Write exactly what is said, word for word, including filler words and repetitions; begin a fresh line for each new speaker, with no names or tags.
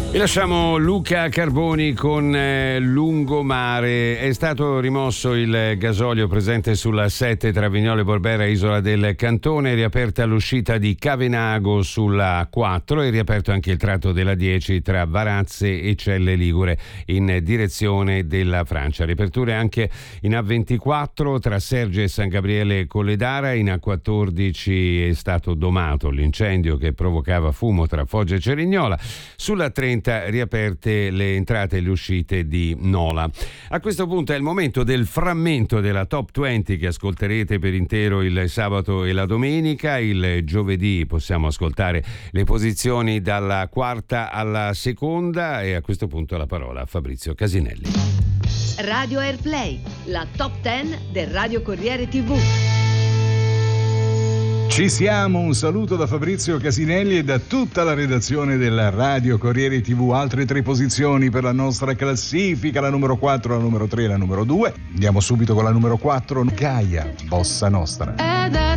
E lasciamo Luca Carboni con eh, Lungomare. È stato rimosso il gasolio presente sulla sette tra Vignole Borbera e Isola del Cantone, riaperta l'uscita di Cavenago sulla quattro e riaperto anche il tratto della dieci tra Varazze e Celle Ligure in direzione della Francia. Riaperture anche in A ventiquattro tra Serge e San Gabriele Colledara. In A quattordici è stato domato l'incendio che provocava fumo tra Foggia e Cerignola. Sulla trenta riaperte le entrate e le uscite di Nola. A questo punto è il momento del frammento della Top venti che ascolterete per intero il sabato e la domenica. Il giovedì possiamo ascoltare le posizioni dalla quarta alla seconda e a questo punto la parola a Fabrizio Casinelli.
Radio Airplay, la Top dieci del Radio Corriere tivù.
Ci siamo, un saluto da Fabrizio Casinelli e da tutta la redazione della Radio Corriere tivù. Altre tre posizioni per la nostra classifica, la numero quattro, la numero tre e la numero due. Andiamo subito con la numero quattro, Gaia, Bossa Nostra.
È da